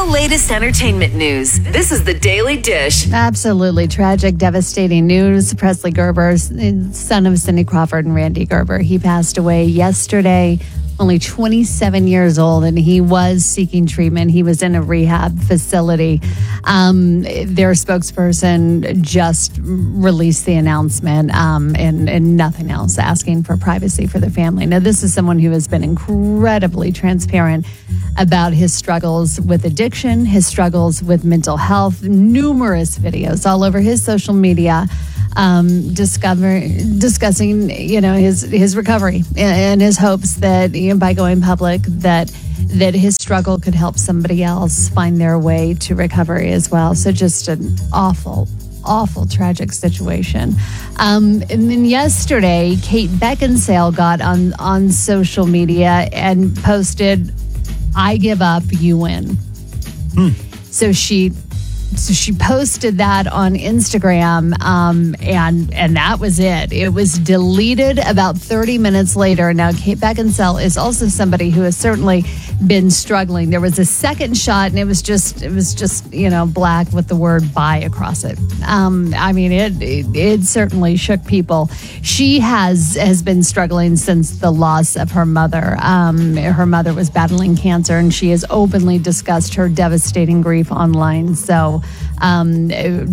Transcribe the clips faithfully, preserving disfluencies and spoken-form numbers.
the latest entertainment news. This is the Daily Dish. Absolutely tragic, devastating news. Presley Gerber, son of Cindy Crawford and Randy Gerber, he passed away yesterday, only twenty-seven years old, and he was seeking treatment. He was in a rehab facility. Um, their spokesperson just released the announcement um, and, and nothing else, asking for privacy for the family. Now, this is someone who has been incredibly transparent about his struggles with addiction, his struggles with mental health, numerous videos all over his social media. Um, discover, discussing, you know, his his recovery and his hopes that, you know, by going public, that that his struggle could help somebody else find their way to recovery as well. So just an awful, awful, tragic situation. Um, and then yesterday, Kate Beckinsale got on on social media and posted, "I give up, you win." Hmm. So she. So she posted that on Instagram, um, and and that was it. It was deleted about thirty minutes later. Now, Kate Beckinsale is also somebody who has certainly been struggling. There was a second shot, and it was just it was just you know black with the word "bye" across it. Um, I mean, it, it it certainly shook people. She has has been struggling since the loss of her mother. Um, her mother was battling cancer, and she has openly discussed her devastating grief online. So. Um,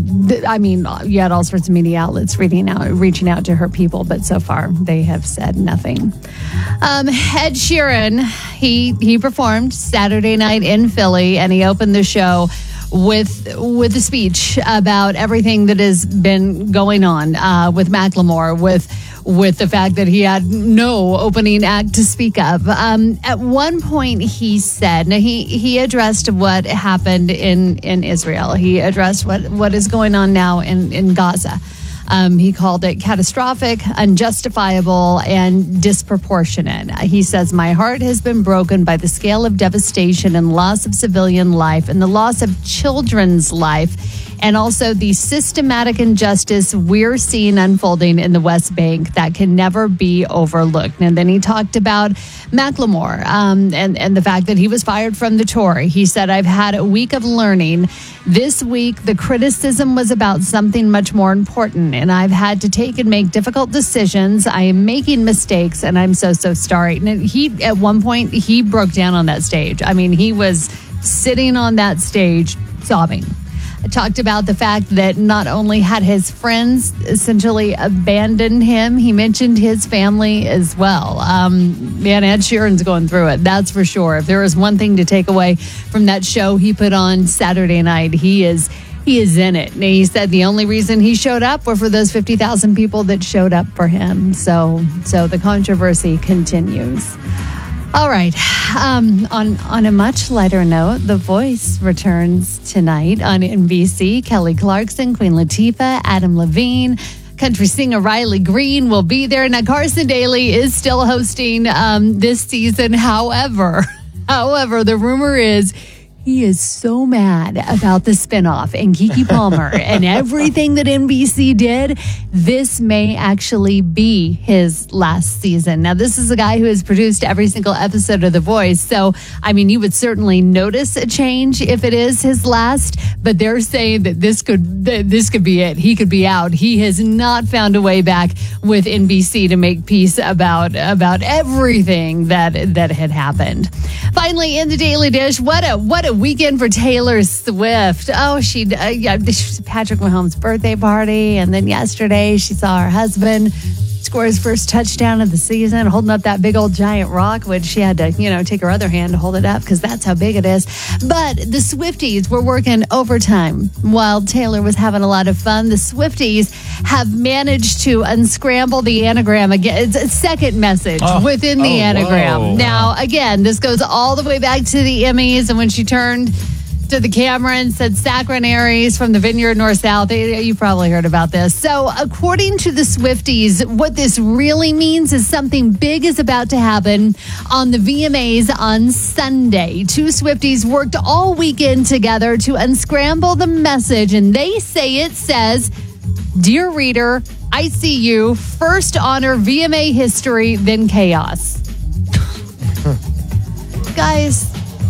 I mean, you had all sorts of media outlets reading out, reaching out to her people, but so far they have said nothing. Um, Ed Sheeran, he he performed Saturday night in Philly, and he opened the show with with a speech about everything that has been going on uh, with Macklemore, with with the fact that he had no opening act to speak of. Um, at one point, he said, now he, he addressed what happened in, in Israel. He addressed what, what is going on now in, in Gaza. Um, he called it catastrophic, unjustifiable, and disproportionate. He says, "My heart has been broken by the scale of devastation and loss of civilian life and the loss of children's life, and also the systematic injustice we're seeing unfolding in the West Bank that can never be overlooked." And then he talked about Macklemore um, and, and the fact that he was fired from the tour. He said, "I've had a week of learning. This week, the criticism was about something much more important, and I've had to take and make difficult decisions. I am making mistakes, and I'm so, so sorry." And he, at one point, he broke down on that stage. I mean, he was sitting on that stage sobbing. Talked about the fact that not only had his friends essentially abandoned him, he mentioned his family as well. Um, man, Ed Sheeran's going through it, that's for sure. If there is one thing to take away from that show he put on Saturday night, he is he is in it. And he said the only reason he showed up were for those fifty thousand people that showed up for him. So, so the controversy continues. All right. Um, on on a much lighter note, The Voice returns tonight on N B C. Kelly Clarkson, Queen Latifah, Adam Levine, country singer Riley Green will be there. Now, Carson Daly is still hosting um, this season. However, however, the rumor is he is so mad about the spinoff and Keke Palmer and everything that N B C did. This may actually be his last season. Now, this is a guy who has produced every single episode of The Voice. So, I mean, you would certainly notice a change if it is his last. But they're saying that this could that this could be it. He could be out. He has not found a way back with N B C to make peace about about everything that that had happened. Finally, in the Daily Dish, what a what a weekend for Taylor Swift. Oh, she uh, yeah, this was Patrick Mahomes' birthday party, and then yesterday she saw her husband score his first touchdown of the season, holding up that big old giant rock, which she had to, you know, take her other hand to hold it up because that's how big it is. But the Swifties were working overtime while Taylor was having a lot of fun. The Swifties have managed to unscramble the anagram again. It's a second message oh. within the oh, anagram. Whoa. Now, again, this goes all the way back to the Emmys, and when she turned to the camera and said Saccharine Aries from the Vineyard North South. You probably heard about this. So according to the Swifties, what this really means is something big is about to happen on the V M As on Sunday. Two Swifties worked all weekend together to unscramble the message, and they say it says, "Dear reader, I see you. First honor V M A history, then chaos." Guys,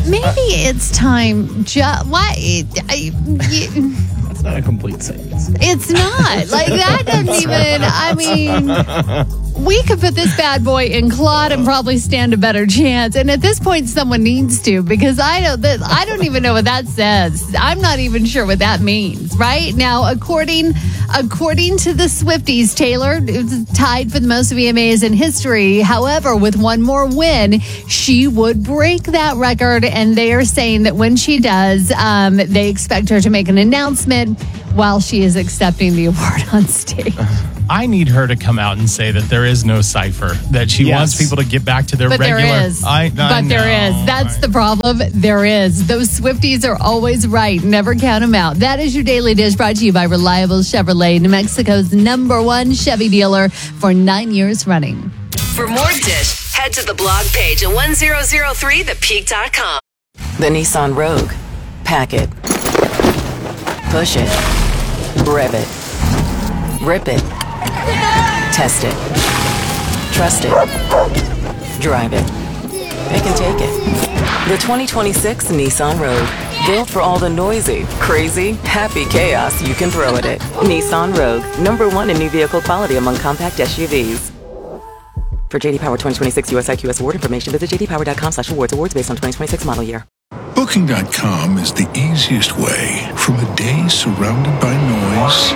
maybe it's time. Ju- why? I, you, That's not a complete sentence. It's not. Like, that doesn't even, I mean, we could put this bad boy in Claude and probably stand a better chance. And at this point, someone needs to, because I don't, I don't even know what that says. I'm not even sure what that means, right? Now, according, according to the Swifties, Taylor is tied for the most V M As in history. However, with one more win, she would break that record. And they are saying that when she does, um, they expect her to make an announcement while she is accepting the award on stage. I need her to come out and say that there is no cipher, that she Yes. wants people to get back to their But regular. there is. I, I but know. there is. That's the problem. There is. Those Swifties are always right. Never count them out. That is your Daily Dish, brought to you by Reliable Chevrolet, New Mexico's number one Chevy dealer for nine years running. For more Dish, head to the blog page at ten oh three the peak dot com. The Nissan Rogue. Pack it. Push it. Rev it. Rip it. Test it. Trust it. Drive it. Pick and take it. The twenty twenty-six Nissan Rogue. Built for all the noisy, crazy, happy chaos you can throw at it. Nissan Rogue. Number one in new vehicle quality among compact S U Vs. For J D Power twenty twenty-six U S I Q S award information, visit j d power dot com slash awards. Awards based on twenty twenty-six model year. Booking dot com is the easiest way from a day surrounded by noise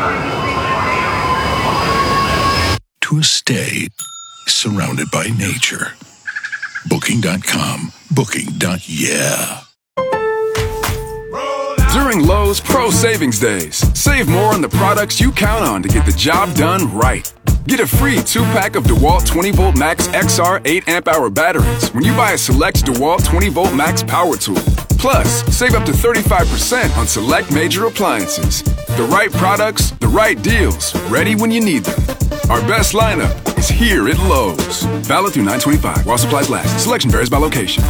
to a stay surrounded by nature. Booking dot com. Booking. Yeah. During Lowe's Pro Savings Days, save more on the products you count on to get the job done right. Get a free two-pack of DeWalt twenty volt Max X R eight amp hour batteries when you buy a select DeWalt twenty volt Max power tool. Plus, save up to thirty-five percent on select major appliances. The right products, the right deals, ready when you need them. Our best lineup is here at Lowe's. Valid through nine twenty-five while supplies last. Selection varies by location.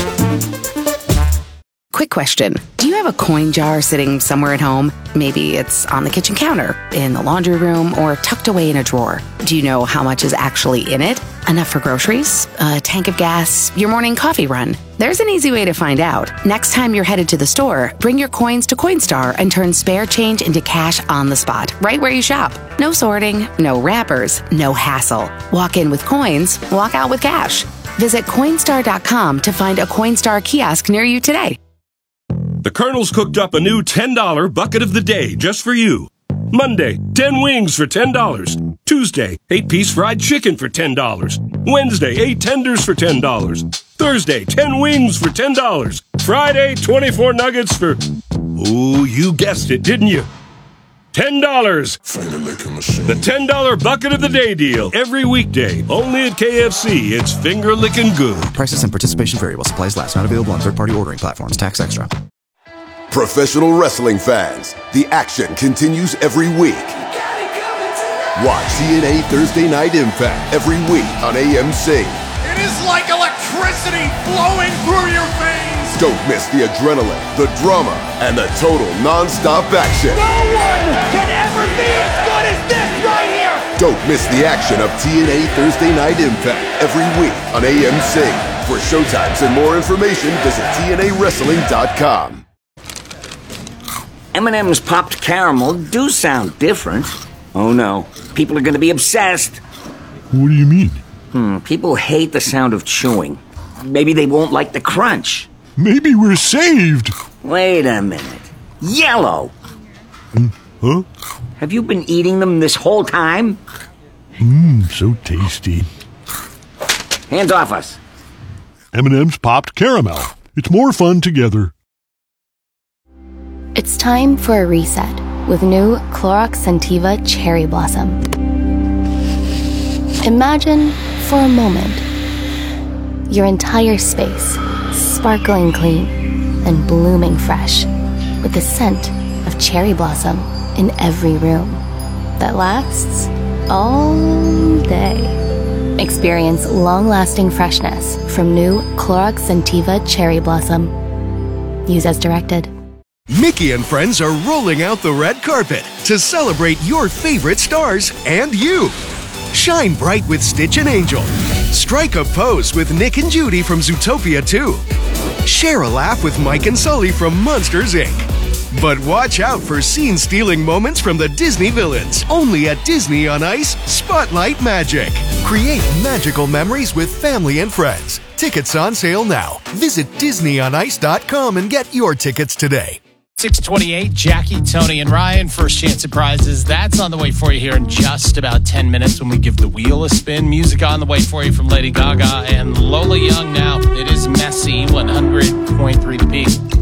Quick question. Do you have a coin jar sitting somewhere at home? Maybe it's on the kitchen counter, in the laundry room, or tucked away in a drawer. Do you know how much is actually in it? Enough for groceries? A tank of gas? Your morning coffee run? There's an easy way to find out. Next time you're headed to the store, bring your coins to Coinstar and turn spare change into cash on the spot, right where you shop. No sorting, no wrappers, no hassle. Walk in with coins, walk out with cash. Visit Coinstar dot com to find a Coinstar kiosk near you today. The Colonel's cooked up a new ten dollar bucket of the day just for you. Monday, ten wings for ten dollars. Tuesday, eight piece fried chicken for ten dollars. Wednesday, eight tenders for ten dollars. Thursday, ten wings for ten dollars. Friday, twenty-four nuggets for... Oh, you guessed it, didn't you? ten dollars. The ten dollar bucket of the day deal. Every weekday. Only at K F C. It's finger licking good. Prices and participation variable. Supplies last. Not available on third-party ordering platforms. Tax extra. Professional wrestling fans, the action continues every week. Watch T N A Thursday Night Impact every week on A M C. It is like electricity flowing through your veins. Don't miss the adrenaline, the drama, and the total non-stop action. No one can ever be as good as this right here. Don't miss the action of T N A Thursday Night Impact every week on A M C. For showtimes and more information, visit T N A wrestling dot com. M and M's popped caramel do sound different. Oh no, people are going to be obsessed. What do you mean? Hmm, people hate the sound of chewing. Maybe they won't like the crunch. Maybe we're saved. Wait a minute. Yellow! Huh? Have you been eating them this whole time? Mmm, so tasty. Hands off us. M and M's popped caramel. It's more fun together. It's time for a reset with new Clorox Scentiva Cherry Blossom. Imagine, for a moment, your entire space sparkling clean and blooming fresh with the scent of cherry blossom in every room that lasts all day. Experience long-lasting freshness from new Clorox Scentiva Cherry Blossom. Use as directed. Mickey and friends are rolling out the red carpet to celebrate your favorite stars and you. Shine bright with Stitch and Angel. Strike a pose with Nick and Judy from Zootopia two. Share a laugh with Mike and Sully from Monsters, Incorporated. But watch out for scene-stealing moments from the Disney villains. Only at Disney on Ice Spotlight Magic. Create magical memories with family and friends. Tickets on sale now. Visit disney on ice dot com and get your tickets today. six twenty-eight, Jackie, Tony, and Ryan, first chance at prizes. That's on the way for you here in just about ten minutes when we give the wheel a spin. Music on the way for you from Lady Gaga and Lola Young now. It is Messy, one hundred point three The Peak.